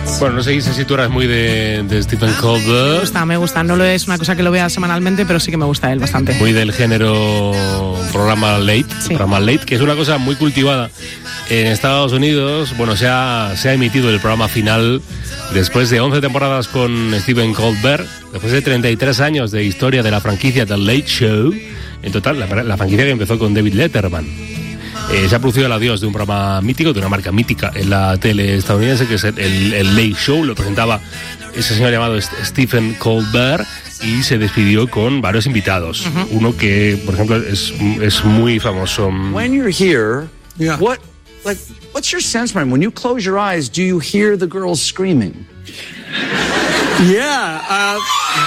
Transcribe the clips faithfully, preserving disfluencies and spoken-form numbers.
Bueno, no sé si tú eras muy de, de Stephen Colbert. Me gusta, me gusta. No lo es una cosa que lo vea semanalmente, pero sí que me gusta él bastante. Muy del género programa late, sí. programa late, que es una cosa muy cultivada en Estados Unidos. Bueno, se ha, se ha emitido el programa final después de once temporadas con Stephen Colbert, después de treinta y tres años de historia de la franquicia The Late Show. En total, la, la franquicia que empezó con David Letterman. Eh, se ha producido el adiós de un programa mítico, de una marca mítica en la tele estadounidense, que es el, el, el Late Show. Lo presentaba ese señor llamado Stephen Colbert y se despidió con varios invitados. Uh-huh. Uno que, por ejemplo, es, es muy famoso. When you're here, yeah. what, like, what's your sense, man? When you close your eyes, do you hear the girls screaming? Yeah. Uh...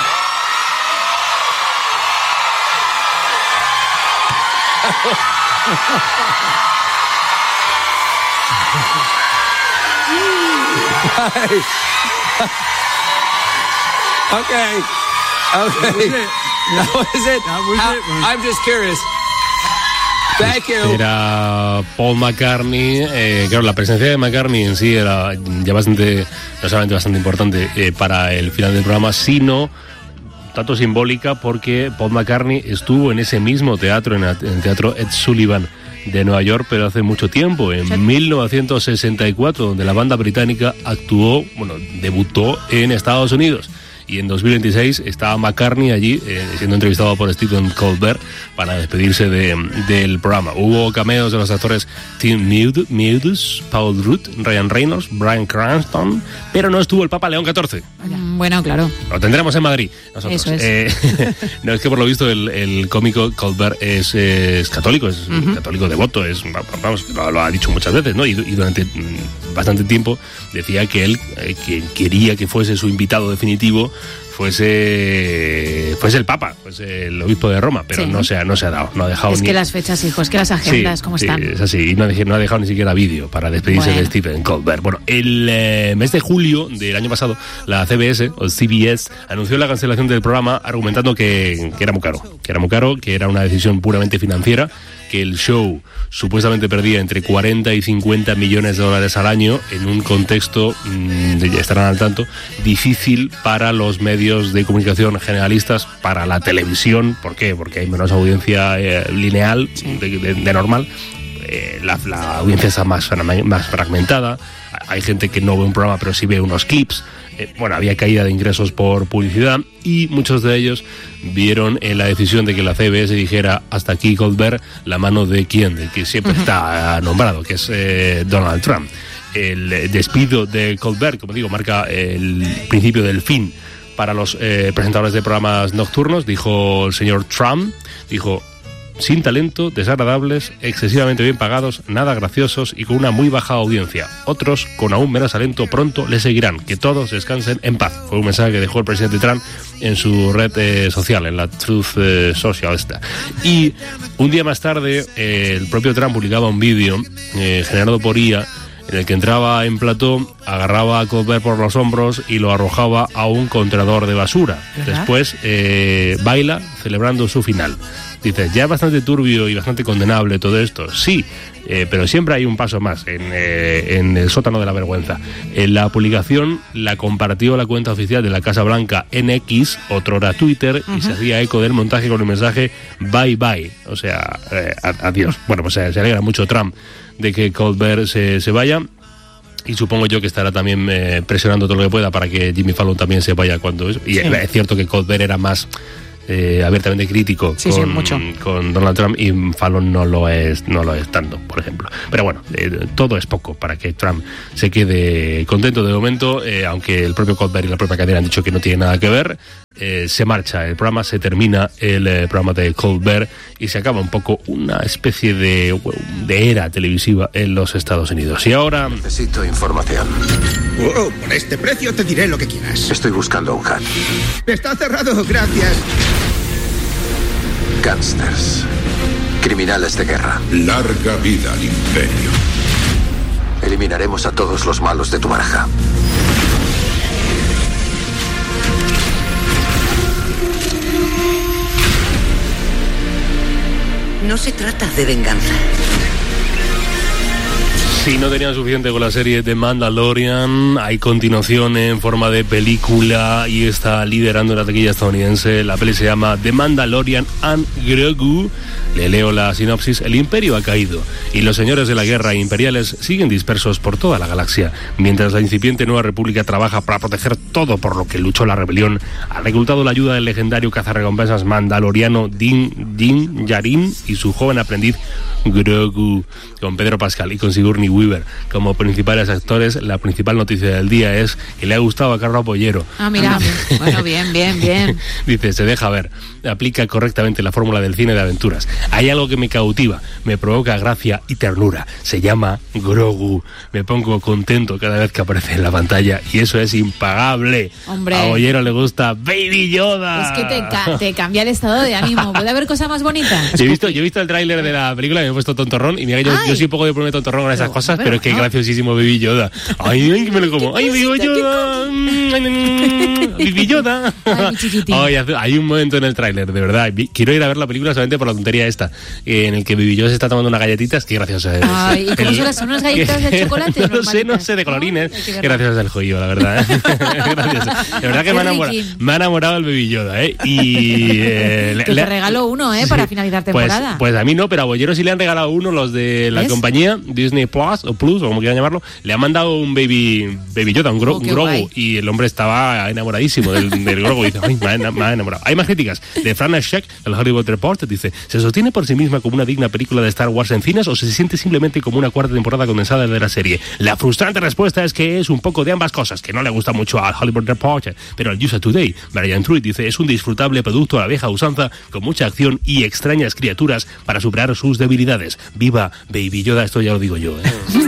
okay. Okay. That was it. That was How, it. I'm just curious. Thank you. Era Paul McCartney. Eh, claro, la presencia de McCartney en sí era ya bastante, no solamente bastante importante eh, para el final del programa, sino tanto simbólica porque Paul McCartney estuvo en ese mismo teatro, en el Teatro Ed Sullivan de Nueva York, pero hace mucho tiempo, en sí. mil novecientos sesenta y cuatro, donde la banda británica actuó, bueno, debutó en Estados Unidos. Y en dos mil veintiséis estaba McCartney allí eh, siendo entrevistado por Stephen Colbert para despedirse de, del programa. Hubo cameos de los actores Tim Meadows, Paul Rudd, Ryan Reynolds, Bryan Cranston, pero no estuvo el Papa León catorce. Bueno, claro. Lo tendremos en Madrid nosotros. Eso es. Eh, no, es que por lo visto el, el cómico Colbert es, es católico, es uh-huh. católico devoto, es, vamos, lo, lo ha dicho muchas veces, ¿no? Y, y durante bastante tiempo decía que él eh, que quería que fuese su invitado definitivo fuese fuese el Papa, fuese el obispo de Roma, pero sí. no se ha no se ha dado, no ha dejado es ni... que las fechas, hijo, es que las agendas, sí, ¿cómo sí, están? Es así, y no ha, no ha dejado ni siquiera vídeo para despedirse bueno. de Stephen Colbert. Bueno, el eh, mes de julio del año pasado, la C B S, o C B S, anunció la cancelación del programa argumentando que, que era muy caro, que era muy caro, que era una decisión puramente financiera, que el show supuestamente perdía entre cuarenta y cincuenta millones de dólares al año en un contexto, mmm, estarán al tanto, difícil para los medios de comunicación generalistas, para la televisión. ¿Por qué? Porque hay menos audiencia eh, lineal de, de, de normal. Eh, la, la audiencia está más, más fragmentada. Hay gente que no ve un programa pero sí ve unos clips. Eh, bueno, había caída de ingresos por publicidad y muchos de ellos vieron en la decisión de que la C B S dijera hasta aquí Colbert, la mano de quién, de que siempre uh-huh. está nombrado, que es eh, Donald Trump. El despido de Colbert, como digo, marca el principio del fin para los eh, presentadores de programas nocturnos, dijo el señor Trump, dijo: sin talento, desagradables, excesivamente bien pagados, nada graciosos y con una muy baja audiencia. Otros, con aún menos talento, pronto le seguirán. Que todos descansen en paz. Fue un mensaje que dejó el presidente Trump en su red eh, social, en la Truth eh, Social esta. Y un día más tarde, eh, el propio Trump publicaba un vídeo eh, generado por I A, en el que entraba en plató, agarraba a Colbert por los hombros y lo arrojaba a un contenedor de basura. ¿Verdad? Después eh, baila celebrando su final. Dices, ya es bastante turbio y bastante condenable todo esto. Sí, eh, pero siempre hay un paso más en, eh, en el sótano de la vergüenza. En la publicación la compartió la cuenta oficial de la Casa Blanca en X, otrora Twitter, uh-huh. y se hacía eco del montaje con el mensaje bye bye, o sea, eh, adiós. Bueno, pues eh, se alegra mucho Trump de que Colbert se, se vaya. Y supongo yo que estará también eh, presionando todo lo que pueda para que Jimmy Fallon también se vaya cuando es. Y sí. es cierto que Colbert era más eh, abiertamente crítico sí, con, sí, mucho. con Donald Trump, y Fallon no lo es, no lo es tanto, por ejemplo. Pero bueno, eh, todo es poco para que Trump se quede contento de momento, eh, aunque el propio Colbert y la propia cadena han dicho que no tiene nada que ver. Eh, se marcha el programa, se termina el eh, programa de Colbert y se acaba un poco una especie de, de era televisiva en los Estados Unidos. Y ahora... Necesito información. Oh, por este precio te diré lo que quieras. Estoy buscando un hack. Está cerrado, gracias. Gángsters. Criminales de guerra. Larga vida al imperio. Eliminaremos a todos los malos de tu baraja. No se trata de venganza. Si no tenían suficiente con la serie de Mandalorian, hay continuación en forma de película y está liderando la taquilla estadounidense. La peli se llama The Mandalorian and Grogu. Le leo la sinopsis. El imperio ha caído y los señores de la guerra imperiales siguen dispersos por toda la galaxia. Mientras la incipiente nueva república trabaja para proteger todo por lo que luchó la rebelión, ha reclutado la ayuda del legendario cazarrecompensas mandaloriano Din, Din Djarin y su joven aprendiz Grogu, con Pedro Pascal y con Sigourney Weaver como principales actores. La principal noticia del día es que le ha gustado a Carlos Bollero. Ah, mira, bueno, bien, bien, bien. Dice, se deja ver, aplica correctamente la fórmula del cine de aventuras. Hay algo que me cautiva, me provoca gracia y ternura. Se llama Grogu. Me pongo contento cada vez que aparece en la pantalla y eso es impagable. Hombre. A Bollero le gusta Baby Yoda. Es que te, ca- te cambia el estado de ánimo. ¿Puede haber cosa más bonita? Yo he visto, yo he visto el tráiler de la película y me he puesto tontorrón y mira, yo, yo soy un poco de ponerme tontorrón con esas pero, cosas, pero, pero es que no. graciosísimo Baby Yoda. Ay, ay, que me lo como. Ay, Baby Yoda. Baby Yoda. Ay, mi chiquitín. Ay, hay un momento en el tráiler, de verdad. Quiero ir a ver la película solamente por la tontería esta, en el que Baby Yoda se está tomando unas galletitas. Qué graciosa es. Ay, ¿y cómo son las- son unas galletas de chocolate? No sé, no sé, de colorines. No, Qué gracioso es el joyo, la verdad. Gracioso. De verdad que me ha, enamorado, me ha enamorado el Baby Yoda, ¿eh? Y... Eh, Que te regalo uno, ¿eh? Para finalizar temporada. Pues, pues a mí no, pero a Bollero sí le han regalado uno, los de la ¿Ves? compañía Disney Plus o Plus o como quieran llamarlo. Le han mandado un Baby Baby Yoda, un, gro, Oh, un qué Grogu, guay. y el hombre estaba enamoradísimo del, del Grogu. Dice, ay, me ha, me ha enamorado. Hay más críticas. De Fran Sheck, del Hollywood Report, dice, ¿se sostiene por sí misma como una digna película de Star Wars en cines o se siente simplemente como una cuarta temporada condensada de la serie? La frustrante respuesta es que es un poco de ambas cosas, que no le gusta mucho al Hollywood Report, pero al U S A Today, Brian Truitt, dice, es un disfrutable producto a la vieja usanza, con mucha acción y extrañas criaturas para superar sus debilidades. ¡Viva Baby Yoda! Esto ya lo digo yo, ¿eh?